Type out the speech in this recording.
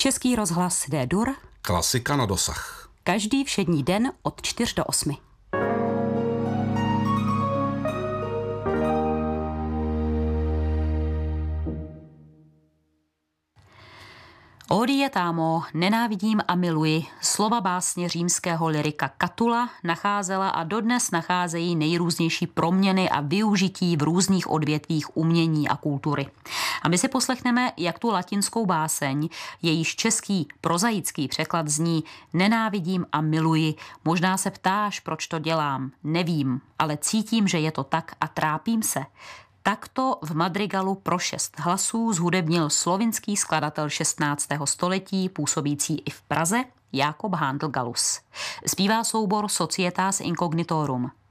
Český rozhlas D-dur. Klasika na dosah. Každý všední den od 4 do 8. Odie támo, nenávidím a miluji, slova básně římského lyrika Catula nacházela a dodnes nacházejí nejrůznější proměny a využití v různých odvětvích umění a kultury. A my si poslechneme, jak tu latinskou báseň, jejíž český prozaický překlad zní Nenávidím a miluji, možná se ptáš, proč to dělám, nevím, ale cítím, že je to tak a trápím se. Takto v madrigalu pro 6 hlasů zhudebnil slovinský skladatel 16. století, působící i v Praze, Jákob Handl Gallus. Zpívá soubor Societas Incognitorum.